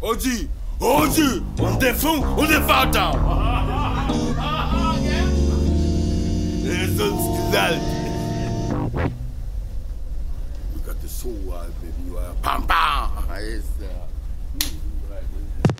Oggi, und der Funk und der Vater. Er ist uns gesagt. You got the soul, baby. You are pam pam.